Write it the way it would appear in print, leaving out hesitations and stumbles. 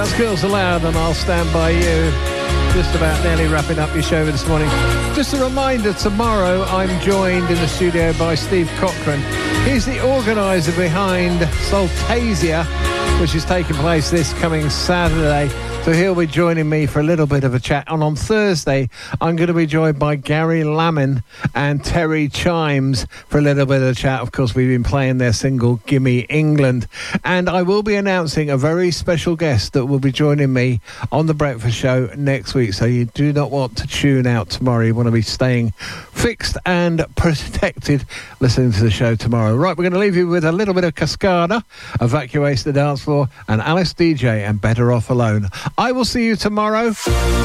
That's Girls Aloud and I'll Stand By You. Just about nearly wrapping up your show this morning. Just a reminder, tomorrow I'm joined in the studio by Steve Cochran. He's the organiser behind Saltasia, which is taking place this coming Saturday. So he'll be joining me for a little bit of a chat. And on Thursday, I'm going to be joined by Gary Lamin and Terry Chimes for a little bit of a chat. Of course, we've been playing their single, Gimme England. And I will be announcing a very special guest that will be joining me on The Breakfast Show next week. So you do not want to tune out tomorrow. You want to be staying fixed and protected listening to the show tomorrow. Right, we're going to leave you with a little bit of Cascada, Evacuate the Dance Floor, and Alice DJ and Better Off Alone. I will see you tomorrow.